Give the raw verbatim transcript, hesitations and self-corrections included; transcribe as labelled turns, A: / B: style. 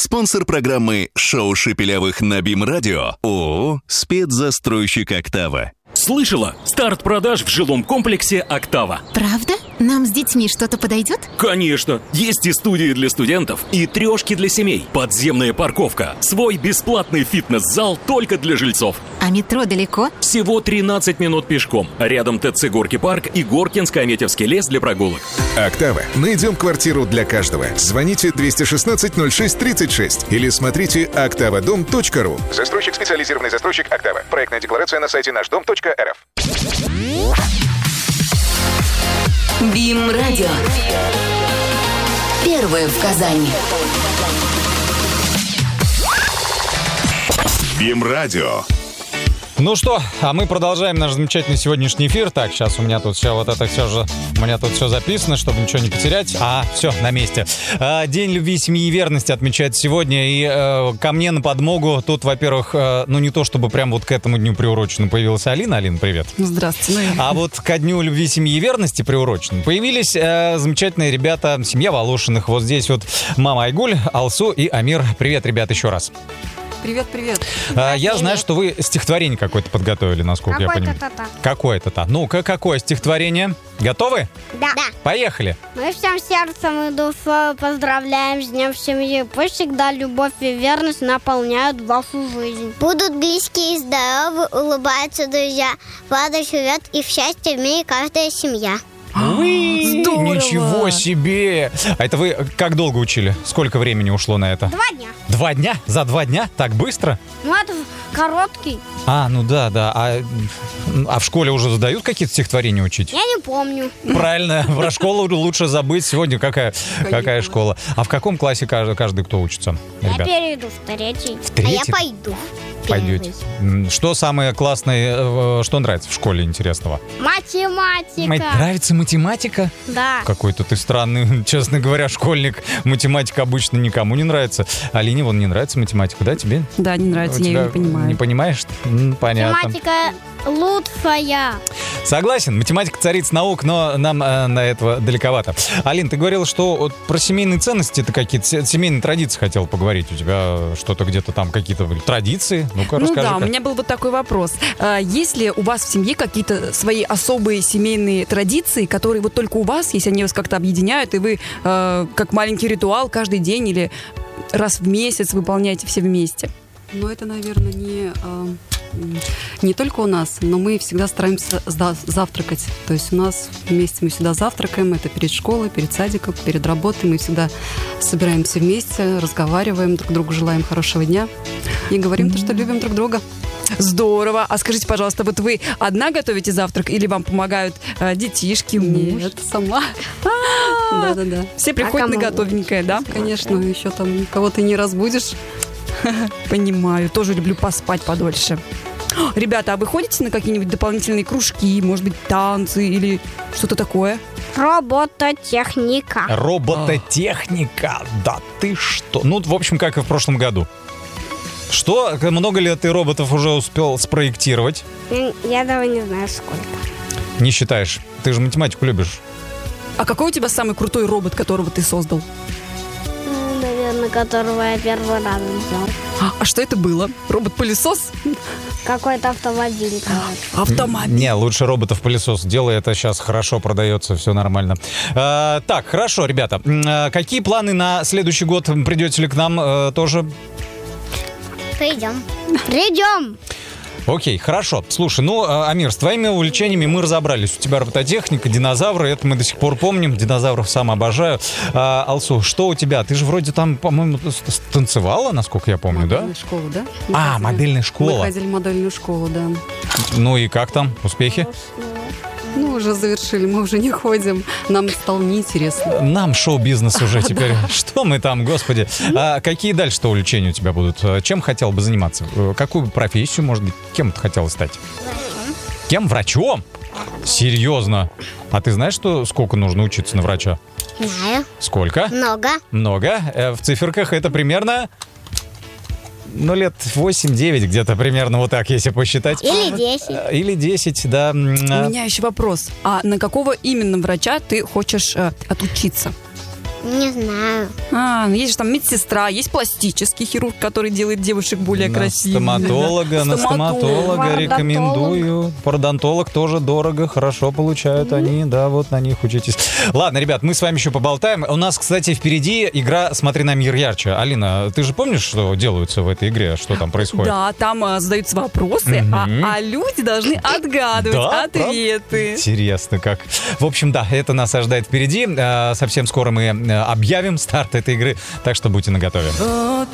A: Спонсор программы «Шоу Шепелявых» на БИМ-радио ООО «Спецзастройщик Октава».
B: Слышала? Старт продаж в жилом комплексе «Октава».
C: Правда? Нам с детьми что-то подойдет?
B: Конечно! Есть и студии для студентов, и трешки для семей, подземная парковка, свой бесплатный фитнес-зал только для жильцов.
C: А метро далеко?
B: Всего тринадцать минут пешком. Рядом ТЦ «Горки парк» и Горкинско-Аметьевский лес для прогулок.
D: «Октава». Найдем квартиру для каждого. Звоните двести шестнадцать ноль шесть тридцать шесть или смотрите октавадом точка ру.
E: Застройщик, специализированный застройщик «Октава». Проектная декларация на сайте наш дом точка эр эф.
F: БИМ-радио. Первое в Казани.
D: БИМ-радио.
G: Ну что, а мы продолжаем наш замечательный сегодняшний эфир. Так, сейчас у меня тут все вот это все же, у меня тут все записано, чтобы ничего не потерять. А, все, на месте. А, День любви, семьи и верности отмечается сегодня. И э, ко мне на подмогу тут, во-первых, э, ну не то чтобы прям вот к этому дню приуроченно появилась Алина. Алина, привет.
H: Здравствуйте.
G: А вот ко дню любви, семьи и верности приуроченно появились э, замечательные ребята, семья Волошиных. Вот здесь вот мама Айгуль, Алсу и Амир. Привет, ребят, еще раз.
H: Привет, привет.
G: А, я знаю, что вы стихотворение какое-то подготовили, насколько я понимаю.
I: Какое-то-то-то.
G: Какое-то-то. Ну-ка, какое стихотворение? Готовы?
I: Да. да.
G: Поехали.
I: Мы всем сердцем и душой поздравляем с Днем семьи. Пусть всегда любовь и верность наполняют вашу жизнь.
J: Будут близкие и здоровы, улыбаются друзья. Влада живет и в счастье в мире каждая семья.
G: Уи,
H: здорово!
G: Ничего себе! А это вы как долго учили? Сколько времени ушло на это?
I: Два дня.
G: Два дня? За два дня? Так быстро?
I: Ну, это короткий.
G: А, ну да, да. А, а в школе уже задают какие-то стихотворения учить?
I: Я не помню.
G: Правильно, про школу лучше забыть. Сегодня какая, какая школа. А в каком классе каждый, каждый кто учится?
I: Я
G: Ребят?
I: перейду в третий.
G: В третий?
J: А я пойду.
G: Пойдете. М, Что самое классное, э, что нравится в школе интересного?
I: Математика.
G: Ма- Нравится математика?
I: Да.
G: Какой-то ты странный, честно говоря, школьник. Математика обычно никому не нравится. Алине вон не нравится математика, да, тебе?
H: Да, не нравится,
G: У
H: я ее
G: тебя
H: не понимаю.
G: Не понимаешь? М, Понятно.
I: Математика лучшая.
G: Согласен, математика царица наук, но нам э, на этого далековато. Алин, ты говорила, что вот про семейные ценности, ты какие-то се- семейные традиции хотела поговорить. У тебя что-то где-то там, какие-то были традиции? Ну-ка,
H: Ну
G: расскажи.
H: да, у меня был вот такой вопрос. А, есть ли у вас в семье какие-то свои особые семейные традиции, которые вот только у вас, если они вас как-то объединяют, и вы э, как маленький ритуал каждый день или раз в месяц выполняете все вместе?
K: Но это, наверное, не, э, не только у нас, но мы всегда стараемся сда- завтракать. То есть у нас вместе мы всегда завтракаем, это перед школой, перед садиком, перед работой. Мы всегда собираемся вместе, разговариваем, друг другу желаем хорошего дня и говорим то, что любим друг друга.
H: Здорово. А скажите, пожалуйста, вот вы одна готовите завтрак или вам помогают э, детишки, муж?
K: Нет, сама. Да-да-да.
H: Все приходят на готовенькое, да?
K: Конечно, еще там кого-то не разбудишь.
H: Понимаю, тоже люблю поспать подольше. Ребята, а вы ходите на какие-нибудь дополнительные кружки, может быть, танцы или что-то такое?
I: Робототехника.
G: Робототехника. Да ты что? Ну, в общем, как и в прошлом году. Что, много ли ты роботов уже успел спроектировать?
I: Я, я даже не знаю, сколько.
G: Не считаешь? Ты же математику любишь.
H: А какой у тебя самый крутой робот, которого ты создал?
I: Ну, наверное, которого я первый раз взял.
H: А, а что это было? Робот-пылесос?
I: Какой-то автомобиль, короче.
H: Автомобиль.
G: Не, лучше роботов-пылесос. Дело это сейчас хорошо продается, все нормально. А, так, хорошо, ребята. А, какие планы на следующий год? Придете ли к нам а, тоже?
J: Придем.
I: Придем.
G: Окей, хорошо. Слушай, ну, а, Амир, с твоими увлечениями мы разобрались. У тебя робототехника, динозавры, это мы до сих пор помним. Динозавров сам обожаю. А, Алсу, что у тебя? Ты же вроде там, по-моему, танцевала, насколько я помню, да?
K: Модельная школа, да? Мы
G: А,
K: ходили-
G: модельная школа.
K: Мы ходили в модельную школу, да.
G: Ну и как там? Успехи?
K: Ну, уже завершили, мы уже не ходим. Нам стало неинтересно.
G: Нам шоу-бизнес уже теперь. Что мы там, господи? А какие дальше-то увлечения у тебя будут? Чем хотел бы заниматься? Какую профессию, может быть, кем ты хотела стать? Кем? Врачом? Серьезно? А ты знаешь, что сколько нужно учиться на врача?
J: Знаю.
G: Сколько?
J: Много.
G: Много? Э, В циферках это примерно... Ну, лет восемь-девять где-то примерно вот так, если посчитать.
J: Или десять.
G: Э, Или десять, да. М,
H: У
G: а,
H: меня еще вопрос. А на какого именно врача ты хочешь э, отучиться?
J: Не знаю.
H: А, ну есть же там медсестра, есть пластический хирург, который делает девушек более
G: На
H: красивыми.
G: стоматолога,
H: да.
G: на стоматолога
I: Пародонтолог.
G: рекомендую. Пародонтолог тоже дорого, хорошо получают они, да, вот на них учитесь. Ладно, ребят, мы с вами еще поболтаем. У нас, кстати, впереди игра «Смотри на мир ярче». Алина, ты же помнишь, что делаются в этой игре, что там происходит?
H: Да, там а, задаются вопросы,
G: Мгм.
H: а, а люди должны отгадывать
G: Да,
H: ответы.
G: Интересно как. В общем, да, это нас ожидает впереди. Э, Совсем скоро мы э, объявим старт этой игры, так что будьте наготове.
H: Вот